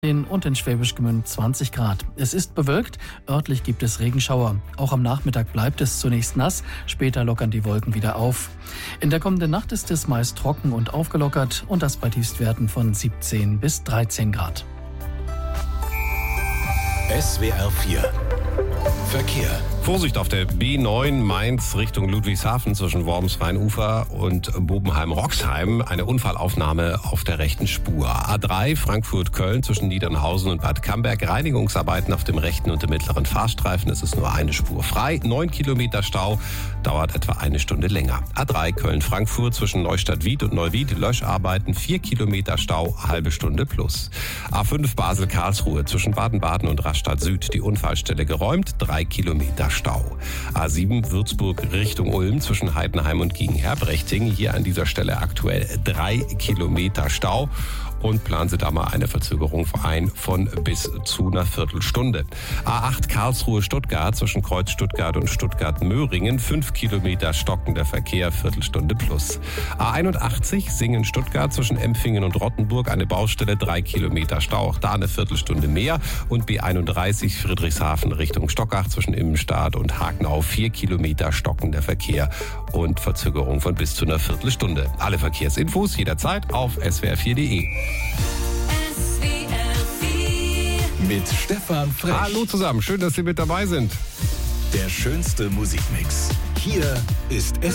Und in Schwäbisch Gmünd 20 Grad. Es ist bewölkt, örtlich gibt es Regenschauer. Auch am Nachmittag bleibt es zunächst nass, später lockern die Wolken wieder auf. In der kommenden Nacht ist es meist trocken und aufgelockert und das bei Tiefstwerten von 17 bis 13 Grad. SWR 4 Verkehr. Vorsicht auf der B9 Mainz Richtung Ludwigshafen zwischen Worms-Rheinufer und Bobenheim-Roxheim. Eine Unfallaufnahme auf der rechten Spur. A3 Frankfurt-Köln zwischen Niedernhausen und Bad Camberg. Reinigungsarbeiten auf dem rechten und dem mittleren Fahrstreifen. Es ist nur eine Spur frei. 9 Kilometer Stau, dauert etwa eine Stunde länger. A3 Köln-Frankfurt zwischen Neustadt-Wied und Neuwied. Löscharbeiten 4 Kilometer Stau, halbe Stunde plus. A5 Basel-Karlsruhe zwischen Baden-Baden und Rastatt Süd. Die Unfallstelle geräumt, 3 Kilometer Stau. A7 Würzburg Richtung Ulm zwischen Heidenheim und Giegenher-Brechting. Hier an dieser Stelle aktuell 3 Kilometer Stau. Und planen Sie da mal eine Verzögerung ein von bis zu einer Viertelstunde. A8 Karlsruhe-Stuttgart zwischen Kreuz Stuttgart und Stuttgart-Möhringen. 5 Kilometer stockender Verkehr, Viertelstunde plus. A81 Singen-Stuttgart zwischen Empfingen und Rottenburg. Eine Baustelle, 3 Kilometer Stau. Auch da eine Viertelstunde mehr. Und B31 Friedrichshafen Richtung Stockach zwischen Immenstadt und Hagenau. 4 Kilometer stockender Verkehr und Verzögerung von bis zu einer Viertelstunde. Alle Verkehrsinfos jederzeit auf swr4.de. Mit Stefan Frech. Hallo zusammen, schön, dass Sie mit dabei sind. Der schönste Musikmix. Hier ist